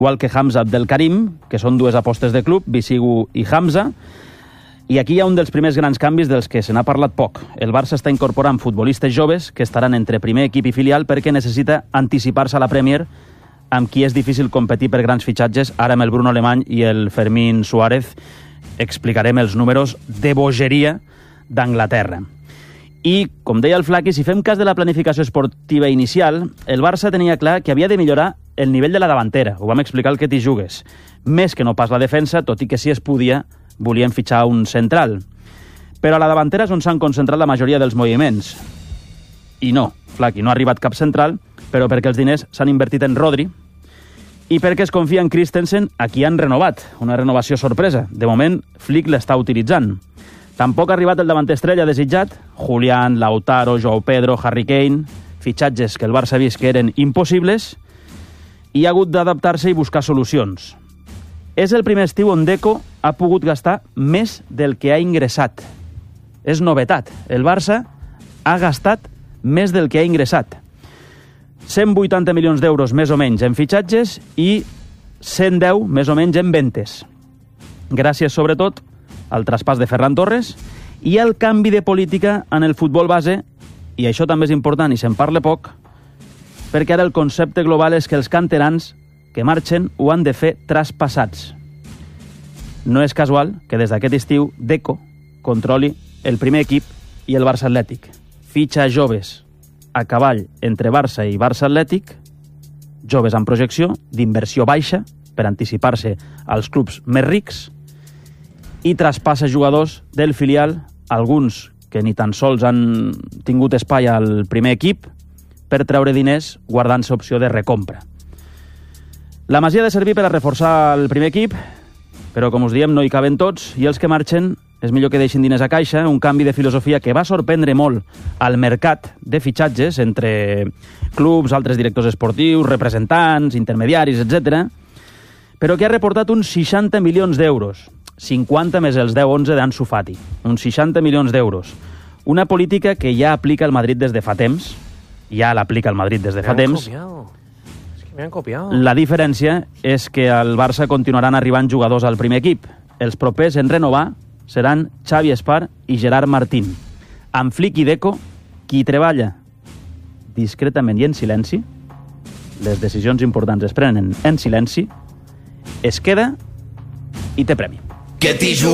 igual que Hamza Abdelkarim, que són dues apostes de club, Bisigu i Hamza. I aquí hi ha un dels primers grans canvis dels que se n'ha parlat poc. El Barça està incorporant futbolistes joves que estaran entre primer equip i filial perquè necessita anticipar-se a la Premier, amb qui és difícil competir per grans fitxatges. Ara amb el Bruno Alemany i el Fermín Suárez explicarem els números de bogeria d'Anglaterra. I, com deia el Flaqui, si fem cas de la planificació esportiva inicial, el Barça tenia clar que havia de millorar el nivell de la davantera. Ho vam explicar al que t'hi jugues. Més que no pas la defensa, tot i que si es podia, volien fitxar un central. Però a la davantera és on s'han concentrat la majoria dels moviments. I no, Flaqui, no ha arribat cap central, però perquè els diners s'han invertit en Rodri i perquè es confia en Christensen, a qui han renovat. Una renovació sorpresa. De moment, Flick l'està utilitzant. Tampoc ha arribat el davanter estrella desitjat. Julián, Lautaro, Joao Pedro, Harry Kane, fitxatges que el Barça ha vist que eren impossibles, i ha hagut d'adaptar-se i buscar solucions. És el primer estiu on Deco ha pogut gastar més del que ha ingressat. És novetat. El Barça ha gastat més del que ha ingressat. 180 milions d'euros més o menys en fitxatges i 110 més o menys en ventes. Gràcies, sobretot, al traspàs de Ferran Torres i al canvi de política en el futbol base, i això també és important i se'n parla poc, perquè ara el concepte global és que els canterans que marxen ho han de fer traspassats. No és casual que des d'aquest estiu Deco controli el primer equip i el Barça Atlètic. Fitxa joves a cavall entre Barça i Barça Atlètic, joves amb projecció, d'inversió baixa, per anticipar-se als clubs més rics, i traspassa jugadors del filial, alguns que ni tan sols han tingut espai al primer equip, per treure diners guardant-se opció de recompra. La Masia ha de servir per a reforçar el primer equip, però, com us diem, no hi caben tots, i els que marxen és millor que deixin diners a caixa, un canvi de filosofia que va sorprendre molt al mercat de fitxatges entre clubs, altres directors esportius, representants, intermediaris, etc., però que ha reportat uns 60 milions d'euros, 50 més els 10-11 d'Ansu Fati, uns 60 milions d'euros. Una política que ja aplica el Madrid des de fa temps, ja l'aplica el Madrid des de fa temps. La diferència és que al Barça continuaran arribant jugadors al primer equip. Els propers en renovar seran Xavi Espar i Gerard Martín. Amb Flick i Deco, qui treballa discretament i en silenci, les decisions importants es prenen en silenci, es queda i té premi.